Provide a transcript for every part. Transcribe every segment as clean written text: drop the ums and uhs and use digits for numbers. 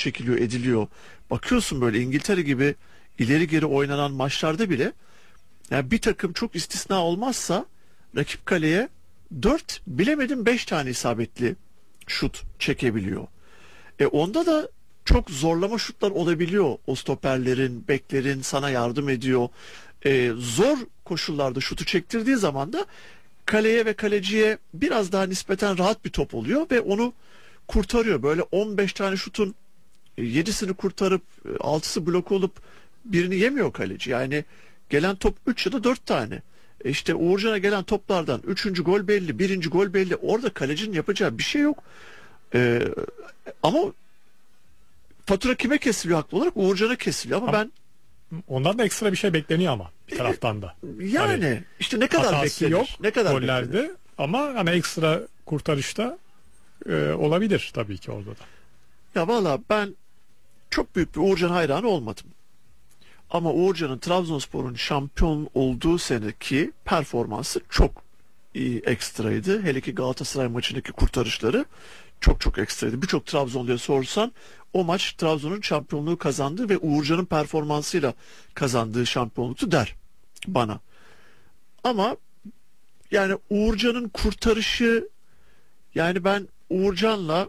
çekiliyor, ediliyor. Bakıyorsun böyle İngiltere gibi ileri geri oynanan maçlarda bile yani bir takım çok istisna olmazsa rakip kaleye 4 bilemedim 5 tane isabetli şut çekebiliyor. Onda da çok zorlama şutlar olabiliyor. O stoperlerin, beklerin sana yardım ediyor. Zor koşullarda şutu çektirdiği zaman da kaleye ve kaleciye biraz daha nispeten rahat bir top oluyor ve onu kurtarıyor. Böyle 15 tane şutun 7'sini kurtarıp 6'sı blok olup birini yemiyor kaleci. Yani gelen top 3 ya da 4 tane. İşte Uğurcan'a gelen toplardan 3. gol belli, 1. gol belli. Orada kalecinin yapacağı bir şey yok. Ama fatura kime kesiliyor haklı olarak? Uğurcan'a kesiliyor ama ben ondan da ekstra bir şey bekleniyor ama bir taraftan da. yani Hani işte ne kadar hatası beklenir? yok Ne kadar gollerde beklenir? ama hani ekstra kurtarışta olabilir tabii ki orada da. Ya valla ben çok büyük bir Uğurcan hayranı olmadım. Ama Uğurcan'ın Trabzonspor'un şampiyon olduğu seneki performansı çok iyi, ekstraydı. Hele ki Galatasaray maçındaki kurtarışları çok çok ekstraydı. Birçok Trabzonluya sorsan o maç Trabzon'un şampiyonluğu kazandığı ve Uğurcan'ın performansıyla kazandığı şampiyonluktu der bana. Ama yani Uğurcan'ın kurtarışı, yani ben Uğurcan'la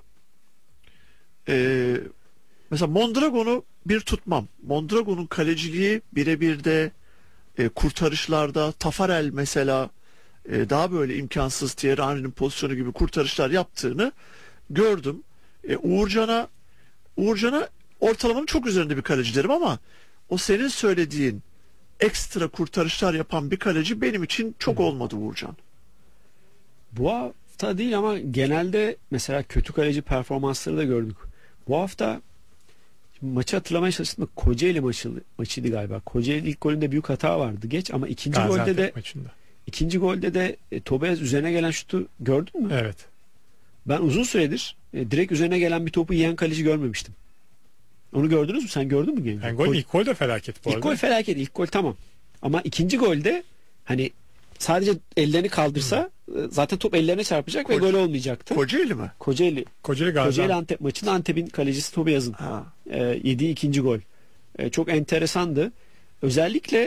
mesela Mondragon'u bir tutmam. Mondragon'un kaleciliği birebir de kurtarışlarda Tafarel mesela daha böyle imkansız Thierry Henry'nin pozisyonu gibi kurtarışlar yaptığını gördüm. Uğurcan'a ortalamanın çok üzerinde bir kaleci derim ama o senin söylediğin ekstra kurtarışlar yapan bir kaleci benim için çok olmadı Uğurcan. Bu hafta değil ama genelde mesela kötü kaleci performansları da gördük. Bu hafta maçı hatırlamaya çalıştım. Kocaeli maçıydı galiba. Kocaeli'nin ilk golünde büyük hata vardı. Geç ama ikinci golde de Tobias üzerine gelen şutu gördün mü? Evet. Ben uzun süredir direkt üzerine gelen bir topu yiyen kaleci görmemiştim. Onu gördünüz mü? Sen gördün mü? Yani ilk gol de felaket bu arada. İlk gol felaket. İlk gol tamam. Ama ikinci golde hani sadece ellerini kaldırsa zaten top ellerine çarpacak ve gol olmayacaktı. Kocaeli mi? Kocaeli Antep maçında Antep'in kalecisi Tobias'ın yediği ikinci gol. Çok enteresandı. Özellikle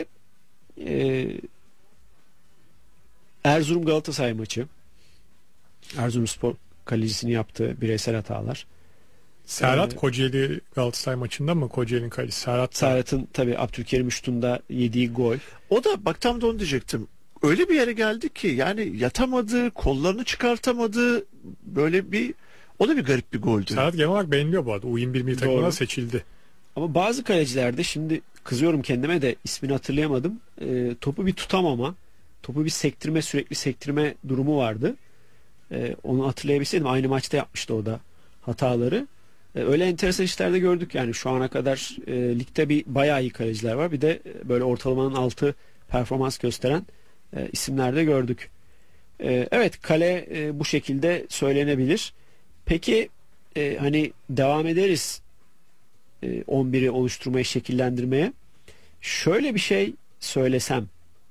Erzurum Galatasaray maçı. Erzurumspor kalecisinin yaptığı bireysel hatalar. Serhat Kocaeli Galatasaray maçında mı Kocaeli'nin kalecisi? Serhat'ın tabii Abdülkerim Üçtun'da yediği gol. O da bak tam da onu diyecektim. Öyle bir yere geldi ki yani yatamadı, kollarını çıkartamadı. Böyle bir, o da bir garip bir goldü. Serhat genel olarak beğeniliyor bu arada. U21 milli takımına seçildi. Ama bazı kalecilerde şimdi kızıyorum kendime de ismini hatırlayamadım. Topu bir tutamama, topu bir sektirme, sürekli sektirme durumu vardı. Onu hatırlayabilseydim, aynı maçta yapmıştı o da hataları. Öyle enteresan işler de gördük yani şu ana kadar ligde bir bayağı iyi kaleciler var. Bir de böyle ortalamanın altı performans gösteren isimler de gördük. Evet, kale bu şekilde söylenebilir. Peki hani devam ederiz 11'i oluşturmaya, şekillendirmeye. Şöyle bir şey söylesem,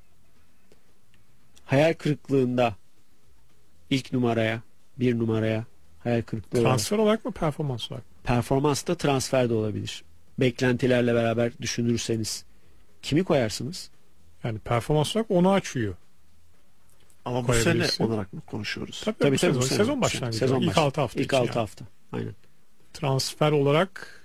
hayal kırıklığında ilk numaraya, bir numaraya hayal kırıklığı transfer olarak mı, performans olarak? Performans da, transfer de olabilir. Beklentilerle beraber düşünürseniz kimi koyarsınız? Yani performans olarak onu açıyor. Ama bu sene olarak mı konuşuyoruz? Tabii sezon başlangıcı. İlk 6 hafta. İlk 6 hafta. Aynen. Transfer olarak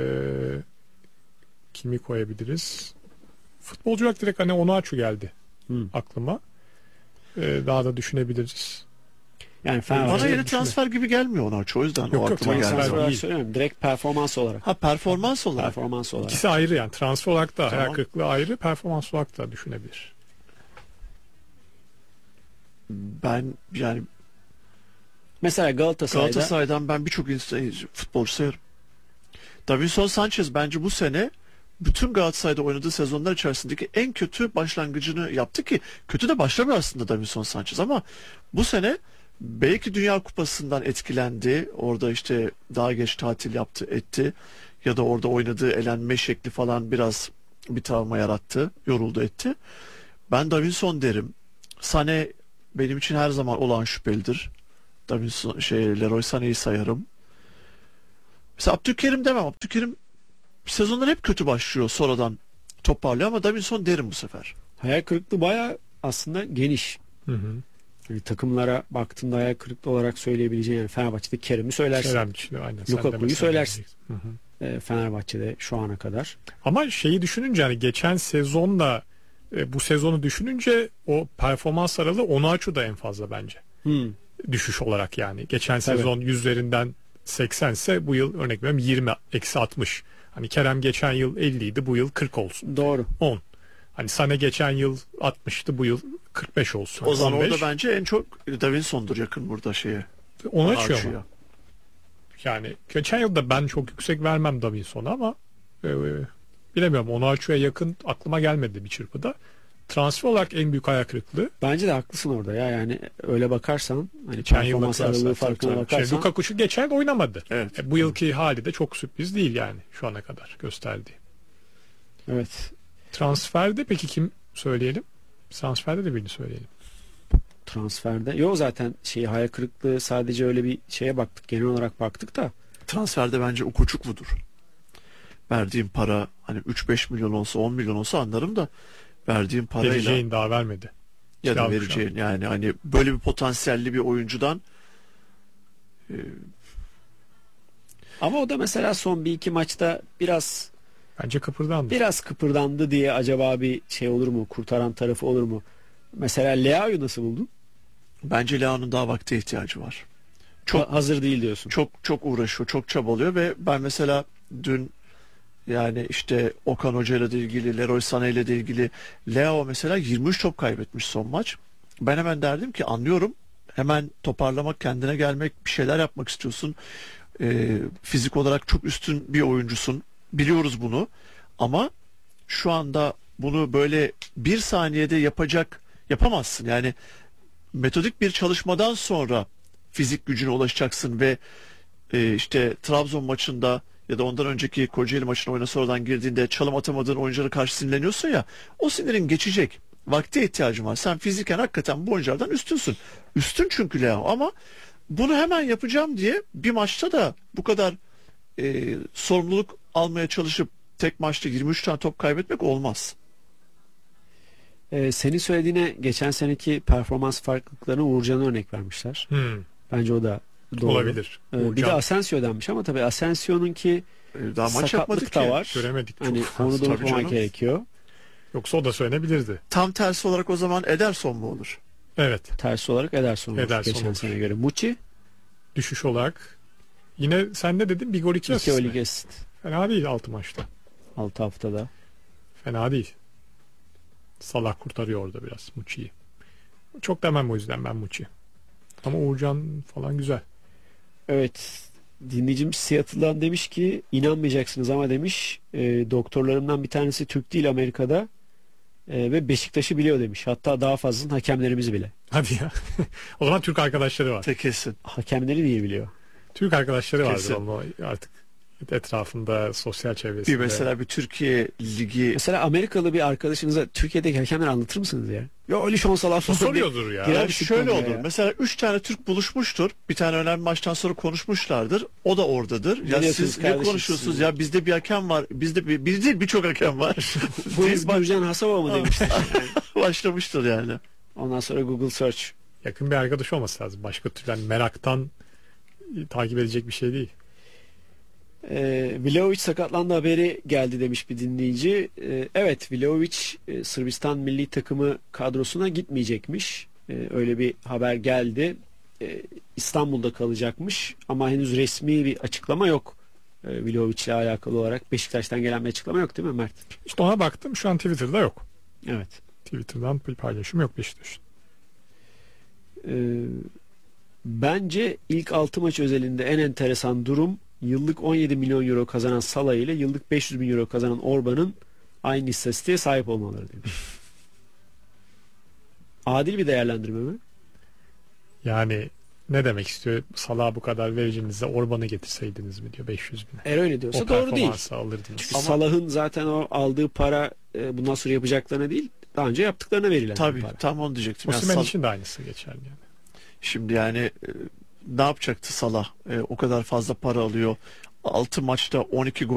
kimi koyabiliriz? Futbolcu olarak direkt hani Onuachu geldi aklıma. Daha da düşünebiliriz. Yani bana yeni transfer gibi gelmiyor Onuachu, o yüzden o aklıma geldi. Direkt performans olarak. Performans olarak. İkisi ayrı yani. Transfer olarak da hayal kırıklığı ayrı, performans olarak da düşünebilir. Ben yani mesela Galatasaray'dan ben birçok futbolcu sayarım. Davinson Sanchez bence bu sene bütün Galatasaray'da oynadığı sezonlar içerisindeki en kötü başlangıcını yaptı ki kötü de başlamıyor aslında Davinson Sanchez ama bu sene belki Dünya Kupası'ndan etkilendi. Orada işte daha geç tatil etti ya da orada oynadığı elenme şekli falan biraz bir travma yarattı. Yoruldu etti. Ben Davinson derim. Sané benim için her zaman olağan şüphelidir. Davinson Leroy Sané'yi sayarım. Mesela Abdülkerim demem. Abdülkerim sezonlar hep kötü başlıyor. Sonradan toparlıyor ama Davinson derim bu sefer. Hayal kırıklığı bayağı aslında geniş. Hı hı. Yani takımlara baktığında hayal kırıklığı olarak söyleyebileceğin, yani Fenerbahçe'de Kerem'i söylersin. Kerem için de aynen. Sen de Lukaku'yu mesela söylersin. diyeceksin. Hı hı. Fenerbahçe'de şu ana kadar. Ama şeyi düşününce hani geçen sezonla bu sezonu düşününce o performans aralığı Onuachu da en fazla bence. Düşüş olarak yani. Geçen Tabii. sezon 100'lerinden 80 ise bu yıl örnek veriyorum 20 eksi 60. Hani Kerem geçen yıl 50 idi, bu yıl 40 olsun. Doğru. 10. Hani Sané geçen yıl 60'tı, bu yıl 45 olsun. O zaman 15. orada bence en çok Davinson'dur yakın burada şeye. Onuachu Onuachu'ya. ama. Yani geçen yılda ben çok yüksek vermem Davinson'a ama bilemiyorum. Onuachu'ya yakın aklıma gelmedi bir çırpıda. Transfer olarak en büyük hayal kırıklığı. Bence de haklısın orada ya. Yani öyle bakarsan, hani Geçen yılla performans aralığı kıyasla, farkına tabii. bakarsan Lukaku şu geçen yıl oynamadı. Evet. Bu yılki hali de çok sürpriz değil yani şu ana kadar gösterdiği. evet, Transferde peki kim söyleyelim? Transferde de birini söyleyelim. transferde. Yok zaten hayal kırıklığı sadece öyle bir şeye baktık. Genel olarak baktık da. Transferde bence Ukuşuklu'dur. Verdiğim para hani 3-5 milyon olsa 10 milyon olsa anlarım da verdiğim parayla Vereceğin daha vermedi. ya da kiralık vereceğin yani hani böyle bir potansiyelli bir oyuncudan Ama o da mesela son bir iki maçta Bence kıpırdandı. biraz kıpırdandı diye acaba bir şey olur mu? Kurtaran tarafı olur mu? Mesela Leao'yu nasıl buldun? bence Leao'nun daha vakte ihtiyacı var. Çok Hazır değil diyorsun. çok uğraşıyor, çok çabalıyor ve ben mesela dün yani işte Okan Hoca ile de ilgili, Leroy Sané ile de ilgili Leao mesela 23 top kaybetmiş son maç. Ben hemen derdim ki anlıyorum. Hemen toparlamak, kendine gelmek, bir şeyler yapmak istiyorsun. Fizik olarak çok üstün bir oyuncusun. Biliyoruz bunu. Ama şu anda bunu böyle bir saniyede yapamazsın. Yani metodik bir çalışmadan sonra fizik gücüne ulaşacaksın ve işte Trabzon maçında ya da ondan önceki Kocaeli maçına oyuna sonradan girdiğinde çalım atamadığın oyunculara karşı sinirleniyorsun ya, o sinirin geçecek. Vakte ihtiyacın var. Sen fiziken hakikaten bu oyunculardan üstünsün. Üstün çünkü Leo ama bunu hemen yapacağım diye bir maçta da bu kadar sorumluluk almaya çalışıp tek maçta 23 tane top kaybetmek olmaz. Senin söylediğine geçen seneki performans farklılıklarına Uğurcan'a örnek vermişler. Bence o da doğru. Olabilir. Bir de Uğurcan Asensio denmiş ama tabii Asensio'nun Daha maç yapmadık sakatlık da ki. var. göremedik. Hani Çok onu da Tabii unutmamak canım. gerekiyor. Yoksa o da söylenebilirdi. Tam tersi olarak o zaman Ederson mu olur? Evet. Tersi olarak Ederson olmuş Ederson geçen olmuş. seneye göre. Muçi Düşüş olarak. Yine sen ne dedin? Bir gol 2 2 asist. lig asist Fena değil 6 maçta. 6 haftada. Fena değil. Salah kurtarıyor orada biraz Muçi'yi. Çok demem o yüzden ben Muçi. Ama Uğurcan falan güzel. Evet. Dinleyicim Seattle'dan demiş ki inanmayacaksınız ama demiş doktorlarımdan bir tanesi Türk değil Amerika'da ve Beşiktaş'ı biliyor demiş. Hatta daha fazlasını hakemlerimizi bile. Hadi ya. O zaman Türk arkadaşları var. Tek kesin. Hakemleri diye biliyor. Türk arkadaşları vardır Kesin. ama artık etrafında, sosyal çevresinde. Bir mesela bir Türkiye Ligi Mesela Amerikalı bir arkadaşınıza Türkiye'deki hakemleri anlatır mısınız ya? Ya Ali Şonsalar O soruyordur ya. Girer yani bir şöyle konuya olur. ya. Mesela 3 tane Türk buluşmuştur. Bir tane önemli maçtan sonra konuşmuşlardır. O da oradadır. Ya diyorsunuz siz ne kardeşim konuşuyorsunuz? siz? Ya bizde bir hakem var. Bizde bir değil birçok hakem var. Bu Biz iz Gürcan Hasaba mı demişler. başlamıştır yani. Ondan sonra Google Search. Yakın bir arkadaş olması lazım. Başka türlü yani meraktan takip edecek bir şey değil. Vlahovic sakatlandı haberi geldi demiş bir dinleyici. Evet, Vlahovic Sırbistan milli takımı kadrosuna gitmeyecekmiş. Öyle bir haber geldi. İstanbul'da kalacakmış ama henüz resmi bir açıklama yok. Vlahovic ile alakalı olarak Beşiktaş'tan gelen bir açıklama yok değil mi Mert? İşte ona baktım, şu an Twitter'da yok. Evet. Twitter'dan bir paylaşım yok Beşiktaş'ın. Bence ilk 6 maç özelinde en enteresan durum yıllık 17 milyon euro kazanan Salah ile yıllık 500 bin euro kazanan Orban'ın aynı istatistiğe sahip olmaları demiş. Adil bir değerlendirme mi? Yani ne demek istiyor? Salah'a bu kadar vereceğinizde Orban'ı getirseydiniz mi diyor 500 bin. Eğer öyle diyorsa O doğru değil. performansı alırdınız. Çünkü Ama- Salah'ın zaten o aldığı para bundan sonra yapacaklarına değil, daha önce yaptıklarına verilen bir Tabii para. tam onu diyecektim. Yani Osimhen için de aynısı geçerli yani. şimdi yani ne yapacaktı Salah? O kadar fazla para alıyor. 6 maçta 12 gol